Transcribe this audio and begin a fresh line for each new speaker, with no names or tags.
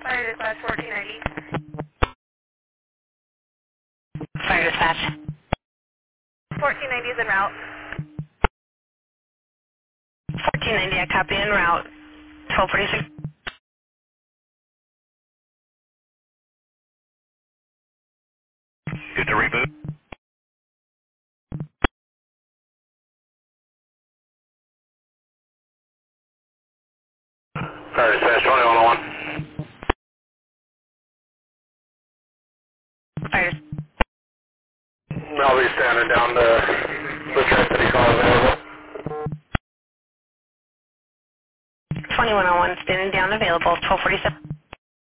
Fire dispatch 1490.
Fire dispatch.
1490 is en route.
1490, I copy en route. 1246.
Good to reboot. Fire dispatch 2101.
Fire.
I'll be standing down the Tri-City call available.
2101, standing down available. 1247.